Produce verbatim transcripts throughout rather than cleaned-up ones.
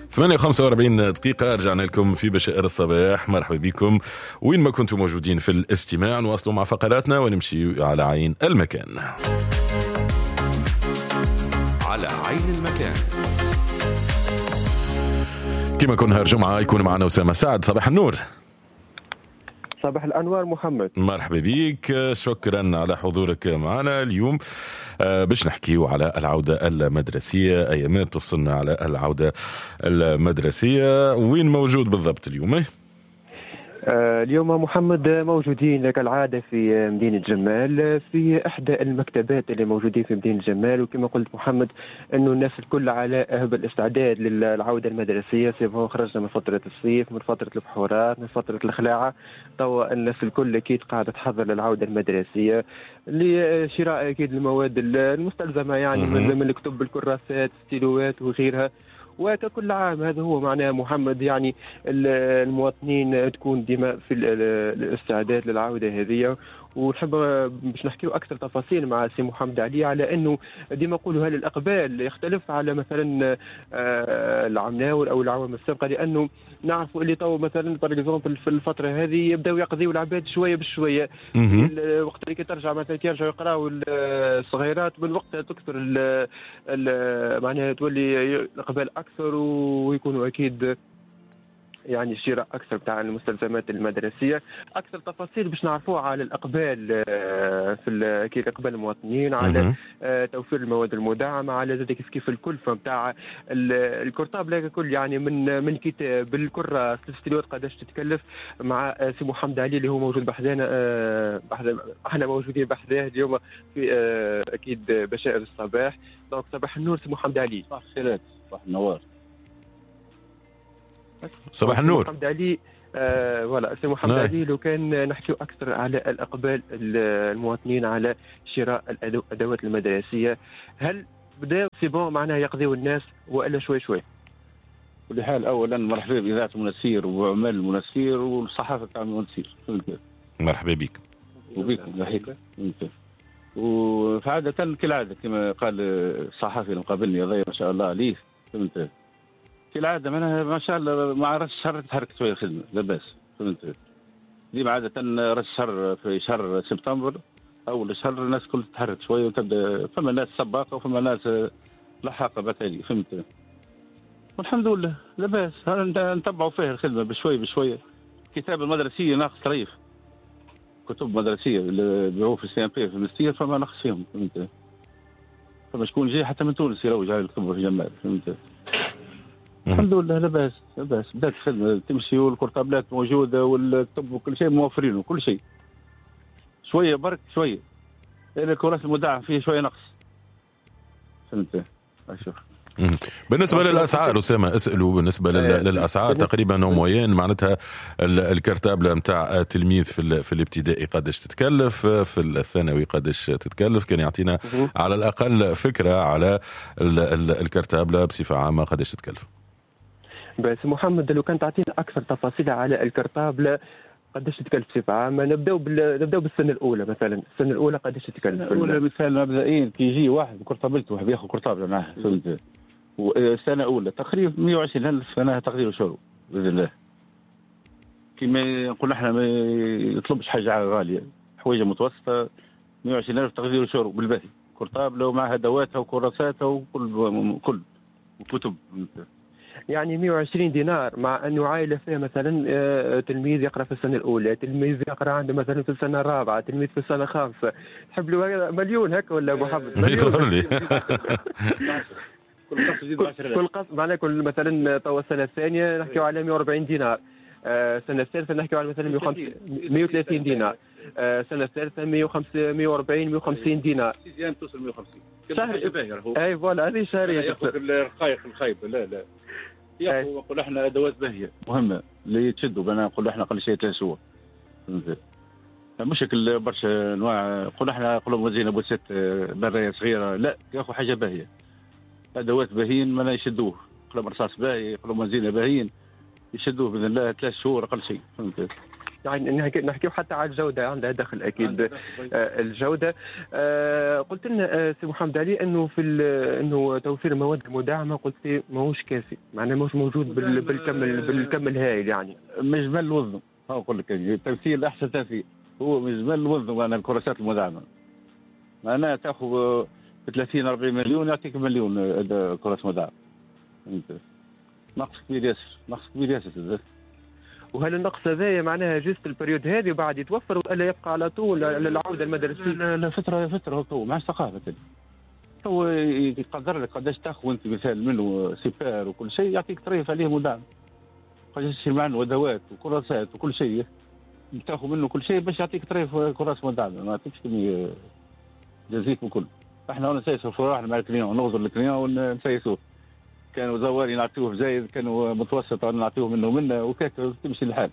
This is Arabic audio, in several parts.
ثمانية وخمسة وأربعين دقيقة رجعنا لكم في بشائر الصباح. مرحبا بكم وين ما كنتم موجودين في الاستماع. نواصلوا مع فقراتنا ونمشي على عين المكان. على عين المكان كما كل نهار جمعة يكون معنا أسامة سعد. صباح النور. صباح الأنوار محمد. مرحبا بك، شكرا على حضورك معنا اليوم. آه باش نحكيو على العودة المدرسية، أيامات تفصلنا على العودة المدرسية. وين موجود بالضبط اليوم؟ آه اليوم محمد موجودين كالعادة في مدينة جمال، في إحدى المكتبات اللي موجودين في مدينة جمال. وكما قلت محمد أنه الناس الكل على أهب الاستعداد للعودة المدرسية. سيبقى خرجنا من فترة الصيف، من فترة البحورات، من فترة الخلاعة. توا الناس الكل أكيد قاعدة تحضر للعودة المدرسية لشراء أكيد المواد المستلزمة، يعني من, من الكتب، الكراسات، الستيلوات وغيرها. وككل عام هذا هو معناه محمد، يعني المواطنين تكون ديما في الاستعداد للعودة هذه. ونحب باش نحكيو اكثر تفاصيل مع سي محمد علي على انه ديما نقولوا هل الاقبال يختلف على مثلا العمناول او العوام السابقه، لانه نعرفوا اللي تو مثلا باريكزومبل في الفتره هذه يبداو يقضيوا العباد شويه بشويه. وقت اللي ترجع مثلا يرجعوا يقراوا الصغيرات من وقتها تكثر معناها تولي الاقبال اكثر، ويكونوا اكيد يعني شراء اكثر بتاع المستلزمات المدرسيه. اكثر تفاصيل باش نعرفوها على الاقبال في كيف اقبال المواطنين على توفير المواد المدعمه، على زاد كيف كيف الكلفه بتاع الكرطاب لا كل، يعني من من كتاب الكره ستيلوات قداش تتكلف. مع سي محمد علي اللي هو موجود بحذانا، احنا موجودين بحذاه اليوم في اكيد بشائر الصباح. دونك صباح النور سي محمد علي. صباح الخيرات، صباح النوار. صباح النور محمد علي. آه ولا سي محمد ناي. علي لو كان نحكيو اكثر على الاقبال المواطنين على شراء الادوات المدرسيه، هل بداوا سي بون معناها يقضيوا الناس والا شوي شوي؟ كل حال اولا مرحبا باذاعه المنسير وعمال المنسير والصحافه تاع المنسير. مرحبا بك وبكم لاحقا. وعادة كالعاده كما قال الصحافي اللي مقابلني هذا ما شاء الله عليه، فهمت كالعادة معناها ما شاء الله مع راس الشهر تحرك شوية الخدمة لا بأس، فهمت. ديما عادة راس الشهر في شهر سبتمبر أول الشهر الناس كل تتحرك شوية وتبدأ، فما ناس سباقة وفما ناس لحاقة بالتالي، فهمت. والحمد لله لا بأس، نتبعوا فيها الخدمة بشوي بشوية. الكتاب المدرسية ناقص طريف، كتب مدرسية اللي بيعوا في السي ام بي في المستير فما ناقص فيهم، فهمت. فما شكون جاي حتى من تونس يروج على الكتب في جمال، فهمت. الحمد لله لا باس لا باس، بدات الخدمه تمشي والكرطابلات موجوده والكتب وكل شيء موفرين وكل شيء. شويه برك شويه، لان الكراسي المدعم فيه شويه نقص، فهمت. اشوف بالنسبه للاسعار اسامه اسالوا بالنسبه للاسعار تقريبا موين معناتها الكرتابله نتاع تلميذ في في الابتدائي قداش تتكلف، في الثانوي قداش تتكلف، كان يعطينا على الاقل فكره على الكرتابله بصفه عامه قداش تتكلف. بس محمد لو كان تعطينا اكثر تفاصيل على الكرتابله قداش تتكلف بصفه عامه. نبداو بال... نبداو بالسنه الاولى مثلا. السنه الاولى قداش تتكلف؟ الاولى مثال مبدئيا كي يجي واحد بكرتابلته واحد ياخذ كرتابله معاه، فهمت. والسنه الاولى تقريبا مئة وعشرين ألف انا تقدير وشروع باذن الله. كيما نقول احنا ما يطلبش حاجه غاليه، حويجه متوسطه. مئة وعشرين ألف تقدير وشروع بالباهي، كرتابله ومعها ادواتها وكراساتها وكل كل وكتب. يعني مئة وعشرين دينار مع انه عائله فيها مثلا تلميذ يقرا في السنه الاولى، تلميذ يقرا عنده مثلا في السنه الرابعه، تلميذ في السنه الخامسه. تحب له مليون هكا ولا ابو محمد؟ مليون. كل قسم معناها كل مثلا توا السنه الثانيه نحكيو على مئة وأربعين دينار، السنه الثالثه نحكيو على مثلا مئة وثلاثين دينار، السنه الثالثه مئة وأربعين مئة وخمسين دينار. سيزيام توصل مئة وخمسين شهري. اي فوالا هذه شهريه. ياخذ الرقائق الخايبه. لا لا ياخذ نقول احنا ادوات باهيه مهمه اللي تشدوا. بنا نقول احنا اقل شيء ثلاث شهور، فهمت. مشكل برشا انواع. نقول احنا نقولوا موزين ابو ست برايه صغيره، لا ياخذ حاجه باهيه، ادوات باهيين ما يشدوه. قلم رصاص باهي، قلم موزين باهيين يشدوه باذن الله ثلاث شهور اقل شيء، فهمت. يعني نحكيو حتى على الجوده عندها دخل اكيد. آه الجوده آه قلت لنا سي محمد علي انه في انه توفير المواد المدعمه قلت ماهوش كافي، معناه ماهوش موجود بالكم بالكم الهائل. يعني مجمل الوزن اقول لك التمثيل الاحسن تمثيل هو مجمل الوزن. وانا الكراسات المدعمه معناها تاخذ ب ثلاثين أربعين مليون يعطيك مليون كرات مدعمه. نقص كبير ياسر، نقص كبير ياسر. وهل النقص هذا معناها جست البريود هذه وبعد يتوفر ولا يبقى على طول للعوده المدرسيه؟ لا, لا فتره فتره تو مع ثقافه هو يقدر لك قداش تاخذ انت مثال منه سيبار وكل شيء يعطيك طريف عليه مدعم. قداش يشيل معنا ادوات وكراسات وكل شيء تاخذ منه كل شيء باش يعطيك طريف كراس مدعمه، ما يعطيكش كميه جزيك وكل. احنا نسيسوا فروحنا مع الكليون نغزر الكليون ونسيسوه. كانوا زواري نعطيوه زايد، كانوا متوسط نعطيوه منه منه وكاك تمشي الحال.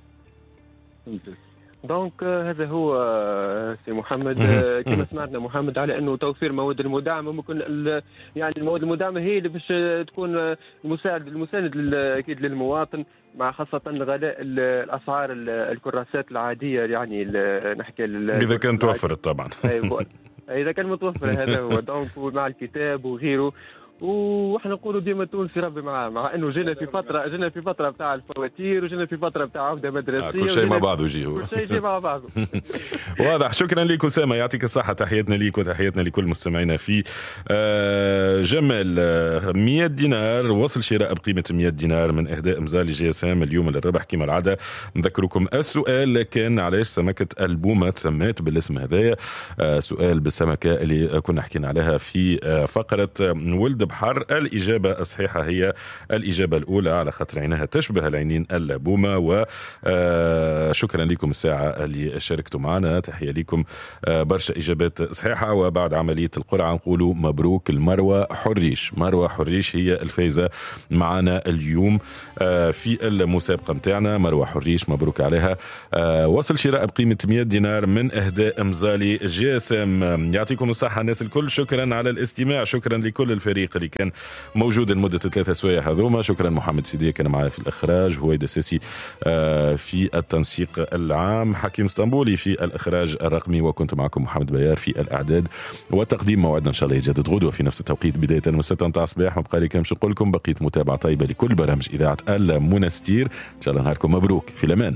دونك هذا هو سي محمد. كما سمعنا محمد على انه توفير مواد المدعمه ممكن يعني المواد المدعمه هي اللي باش تكون المساعد المساند اكيد للمواطن، مع خاصه غلاء الاسعار الكراسات العاديه. يعني نحكي اذا كانت توفرت طبعا. اذا كان متوفر هذا هو. دونك مع الكتاب وغيره. واحنا نقولوا ديما تونسي ربي معاه، مع انه جينا في فتره جينا في فتره بتاع الفواتير وجينا في فتره بتاع عوده مدرسيه. آه كل شيء مع بعضه يجي كل شيء يجي مع بعضه. واضح. شكرا لك أسامة، يعطيك الصحة. تحياتنا ليك وتحياتنا لكل مستمعينا في آه جمال. مئة دينار وصل شراء بقيمة مئة دينار من إهداء مزالي جي اس ام اليوم للربح كما العادة. نذكركم السؤال كان علاش سمكة البومة تسمات بالاسم هذايا. آه سؤال بالسمكة اللي كنا حكينا عليها في آه فقرة ولد بحر. الإجابة الصحيحة هي الإجابة الأولى على خاطر عينها تشبه العينين اللبومة. وشكرا لكم الساعة اللي شاركتوا معنا. تحية لكم برشا إجابات صحيحة. وبعد عملية القرعة نقولوا مبروك المروة حريش. مروة حريش هي الفائزة معنا اليوم في المسابقة متاعنا. مروة حريش مبروك عليها. وصل شراء بقيمة مئة دينار من إهداء مزالي جي اس ام. يعطيكم الصحة الناس الكل. شكرا على الاستماع. شكرا لكل الفريق اللي كان موجود لمدة ثلاثة سوايع هذوما. شكرا محمد سيدي كان معي في الإخراج، هويدا ساسي في التنسيق العام، حكيم اسطنبولي في الإخراج الرقمي، وكنت معكم محمد بيار في الإعداد والتقديم. موعدنا إن شاء الله يجدد غدوة في نفس التوقيت بداية من ستة متاع الصباح. ما بقى لي كلمش نقول لكم بقيت متابعة طيبة لكل برامج إذاعة المنستير. إن شاء الله نهاركم مبروك. في الأمان.